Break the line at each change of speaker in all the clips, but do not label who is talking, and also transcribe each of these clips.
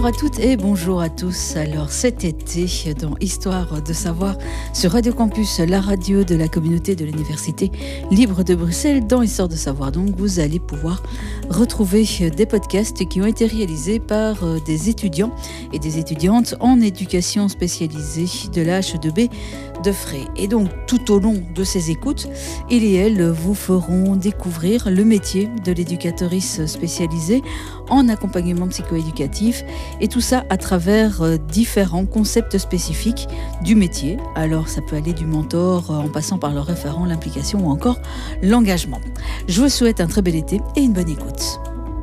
à toutes et bonjour à tous. Alors cet été, dans Histoire de savoir, sur Radio Campus, la radio de la communauté de l'Université libre de Bruxelles, dans Histoire de savoir, donc vous allez pouvoir retrouver des podcasts qui ont été réalisés par des étudiants et des étudiantes en éducation spécialisée de la H2B de Fray. Et donc tout au long de ces écoutes, ils et elles vous feront découvrir le métier de l'éducatrice spécialisée en accompagnement psychoéducatif, et tout ça à travers différents concepts spécifiques du métier. Alors ça peut aller du mentor en passant par le référent, l'implication ou encore l'engagement. Je vous souhaite un très bel été et une bonne écoute.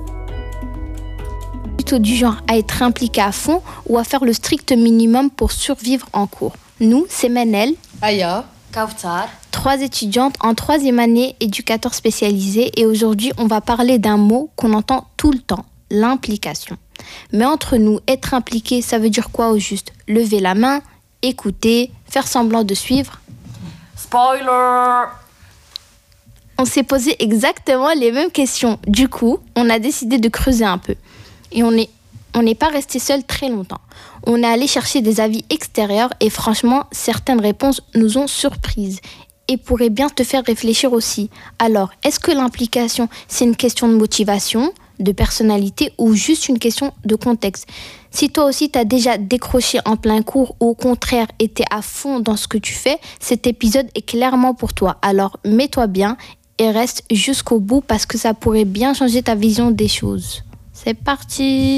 Plutôt du genre à être impliqué à fond ou à faire le strict minimum pour survivre en cours. Nous, c'est Manel,
Aya, Kautar,
3 étudiantes en 3e année, éducateurs spécialisés, et aujourd'hui on va parler d'un mot qu'on entend tout le temps, l'implication. Mais entre nous, être impliqué, ça veut dire quoi au juste? Lever la main, écouter, faire semblant de suivre?
Spoiler!
On s'est posé exactement les mêmes questions. Du coup, on a décidé de creuser un peu. Et on n'est pas resté seul très longtemps. On est allé chercher des avis extérieurs et franchement, certaines réponses nous ont surprises et pourraient bien te faire réfléchir aussi. Alors, est-ce que l'implication, c'est une question de motivation, de personnalité ou juste une question de contexte? Si toi aussi t'as déjà décroché en plein cours ou au contraire été à fond dans ce que tu fais, cet épisode est clairement pour toi. Alors mets-toi bien et reste jusqu'au bout parce que ça pourrait bien changer ta vision des choses. C'est parti!